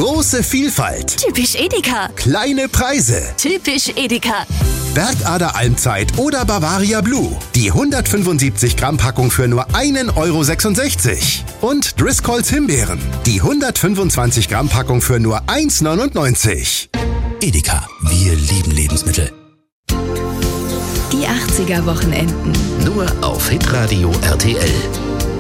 Große Vielfalt. Typisch Edeka. Kleine Preise. Typisch Edeka. Bergader Almzeit oder Bavaria Blue. Die 175 Gramm Packung für nur 1,66 €. Und Driscolls Himbeeren. Die 125 Gramm Packung für nur 1,99 €. Edeka, wir lieben Lebensmittel. Die 80er Wochenenden. Nur auf Hitradio RTL.